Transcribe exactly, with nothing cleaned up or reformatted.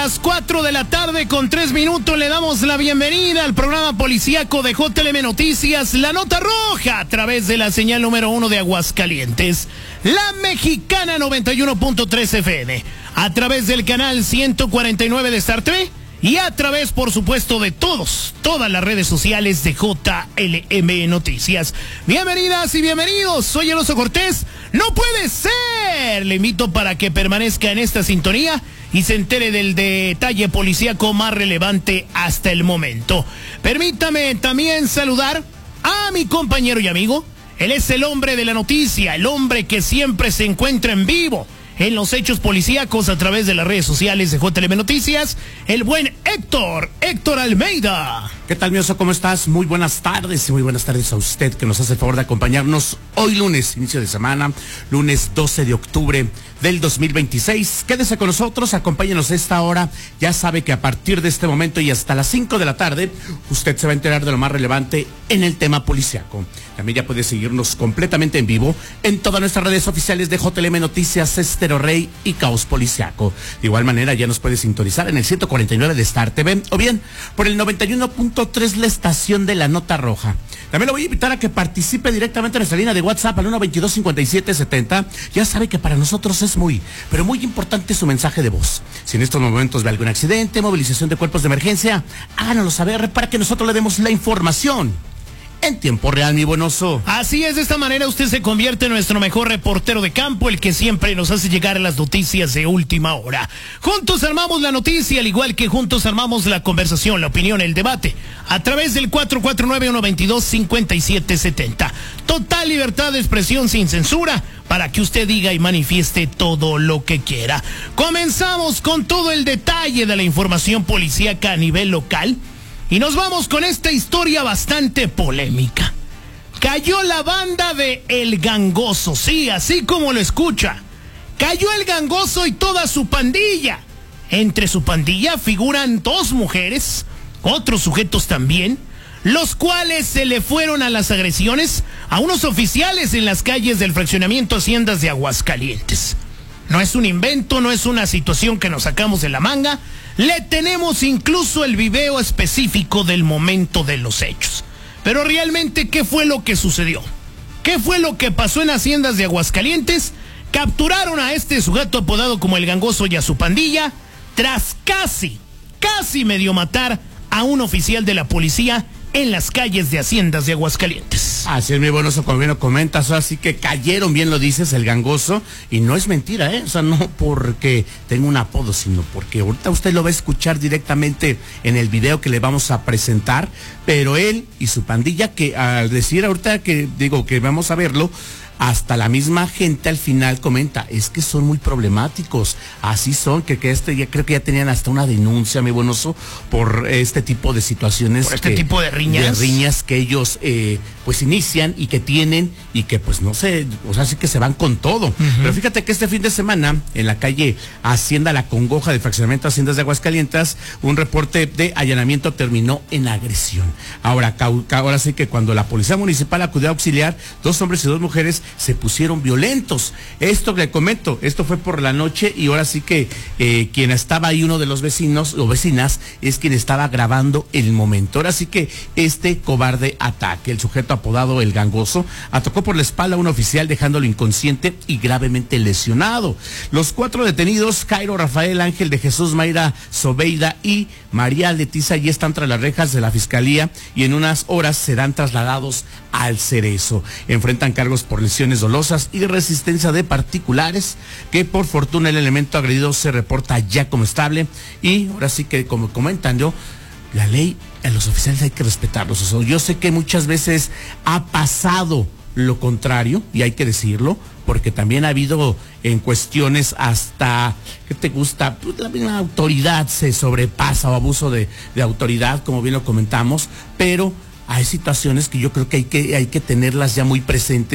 Las cuatro de la tarde con tres minutos le damos la bienvenida al programa policíaco de J L M Noticias, La Nota Roja, a través de la señal número uno de Aguascalientes, La Mexicana noventa y uno punto tres F M, a través del canal ciento cuarenta y nueve de Star T V y a través, por supuesto, de todos, todas las redes sociales de J L M Noticias. Bienvenidas y bienvenidos, soy el Oso Cortés. ¡No puede ser! Le invito para que permanezca en esta sintonía y se entere del detalle policíaco más relevante hasta el momento. Permítame también saludar a mi compañero y amigo. Él es el hombre de la noticia, el hombre que siempre se encuentra en vivo en los hechos policíacos a través de las redes sociales de J L M Noticias, el buen Héctor, Héctor Almeida. ¿Qué tal, mi Oso? ¿Cómo estás? Muy buenas tardes y muy buenas tardes a usted que nos hace el favor de acompañarnos hoy lunes, inicio de semana, lunes doce de octubre del dos mil veintiséis. Quédese con nosotros, acompáñenos a esta hora. Ya sabe que a partir de este momento y hasta las cinco de la tarde, usted se va a enterar de lo más relevante en el tema policiaco. También ya puede seguirnos completamente en vivo en todas nuestras redes oficiales de J L M Noticias, Estero Rey y Caos Policiaco. De igual manera, ya nos puede sintonizar en el ciento cuarenta y nueve de Star T V o bien por el noventa y uno punto tres, la estación de La Nota Roja. También lo voy a invitar a que participe directamente en nuestra línea de WhatsApp al uno veintidós cincuenta y siete setenta. Ya sabe que para nosotros es muy, pero muy importante su mensaje de voz. Si en estos momentos ve algún accidente, movilización de cuerpos de emergencia, háganoslo saber para que nosotros le demos la información en tiempo real, mi buen Oso. Así es, de esta manera usted se convierte en nuestro mejor reportero de campo, el que siempre nos hace llegar a las noticias de última hora. Juntos armamos la noticia, al igual que juntos armamos la conversación, la opinión, el debate, a través del cuatro cuatro nueve, uno veintidós cincuenta y siete setenta. Total libertad de expresión sin censura, para que usted diga y manifieste todo lo que quiera. Comenzamos con todo el detalle de la información policíaca a nivel local. Y nos vamos con esta historia bastante polémica. Cayó la banda de El Gangoso, sí, así como lo escucha. Cayó El Gangoso y toda su pandilla. Entre su pandilla figuran dos mujeres, otros sujetos también, los cuales se le fueron a las agresiones a unos oficiales en las calles del fraccionamiento Haciendas de Aguascalientes. No es un invento, no es una situación que nos sacamos de la manga. Le tenemos incluso el video específico del momento de los hechos. Pero realmente, ¿qué fue lo que sucedió? ¿Qué fue lo que pasó en Haciendas de Aguascalientes? Capturaron a este sujeto apodado como El Gangoso y a su pandilla, tras casi, casi medio matar a un oficial de la policía en las calles de Haciendas de Aguascalientes. Así es, mi buen Oso, como bien lo comentas, así que cayeron, bien lo dices, El Gangoso, y no es mentira, ¿eh? O sea, no porque tenga un apodo, sino porque ahorita usted lo va a escuchar directamente en el video que le vamos a presentar, pero él y su pandilla, que al decir ahorita que digo que vamos a verlo, hasta la misma gente al final comenta, es que son muy problemáticos, así son, que, que este ya creo que ya tenían hasta una denuncia, mi buen Oso, por este tipo de situaciones. Por este que, tipo de riñas. De riñas que ellos eh, pues inician y que tienen y que pues no sé, o sea, sí que se van con todo. Uh-huh. Pero fíjate que este fin de semana, en la calle Hacienda La Congoja del fraccionamiento Haciendas de Aguascalientes, un reporte de allanamiento terminó en agresión. Ahora, ahora sí que cuando la policía municipal acudió a auxiliar, dos hombres y dos mujeres se pusieron violentos. Esto que le comento, esto fue por la noche y ahora sí que eh, quien estaba ahí, uno de los vecinos o vecinas, es quien estaba grabando el momento. Ahora sí que este cobarde ataque, el sujeto apodado El Gangoso, atacó por la espalda a un oficial dejándolo inconsciente y gravemente lesionado. Los cuatro detenidos, Jairo Rafael Ángel de Jesús Mayra Sobeida y María Leticia, ya están tras las rejas de la fiscalía y en unas horas serán trasladados al Cerezo. Enfrentan cargos por lesiones dolosas y resistencia de particulares, que por fortuna el elemento agredido se reporta ya como estable y ahora sí que, como comentan yo, la ley a los oficiales hay que respetarlos. O sea, yo sé que muchas veces ha pasado lo contrario y hay que decirlo, porque también ha habido en cuestiones hasta, ¿qué te gusta? Pues la misma autoridad se sobrepasa o abuso de, de autoridad, como bien lo comentamos, pero hay situaciones que yo creo que hay que, hay que tenerlas ya muy presentes.